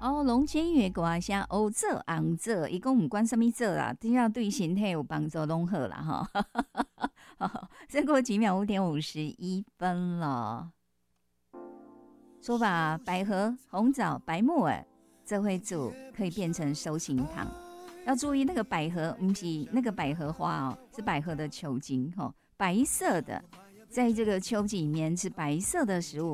哦，龙千月歌声黑色、红色，伊讲唔管什么色啦，只要对身体有帮助拢好啦哈。再过几秒5:51了。说把百合、红枣、白木耳这会煮，可以变成熟型汤。要注意那个百合，不是那个百合花哦，是百合的球茎白色的，在这个秋季里面是白色的食物。